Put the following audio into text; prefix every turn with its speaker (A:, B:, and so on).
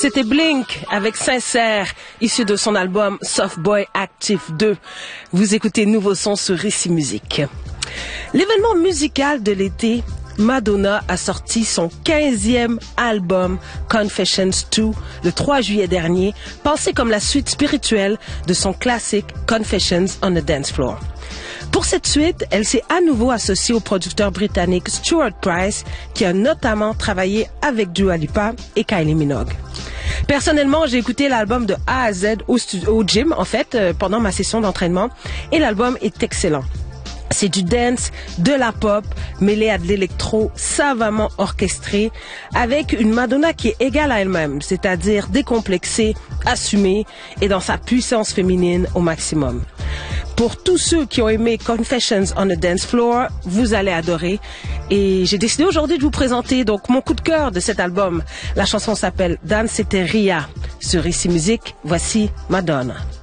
A: C'était Blink avec Sincère, issu de son album Soft Boy Active 2. Vous écoutez Nouveau Son sur Récit Musique. L'événement musical de l'été, Madonna a sorti son 15e album Confessions 2 le 3 juillet dernier, pensé comme la suite spirituelle de son classique Confessions on the Dance Floor. Pour cette suite, elle s'est à nouveau associée au producteur britannique Stuart Price, qui a notamment travaillé avec Dua Lipa et Kylie Minogue. Personnellement, j'ai écouté l'album de A à Z au gym, en fait, pendant ma session d'entraînement, et l'album est excellent. C'est du dance, de la pop, mêlé à de l'électro, savamment orchestré, avec une Madonna qui est égale à elle-même, c'est-à-dire décomplexée, assumée et dans sa puissance féminine au maximum. Pour tous ceux qui ont aimé Confessions on the Dance Floor, vous allez adorer. Et j'ai décidé aujourd'hui de vous présenter donc mon coup de cœur de cet album. La chanson s'appelle Danceteria. Sur Ici Musique, voici Madonna.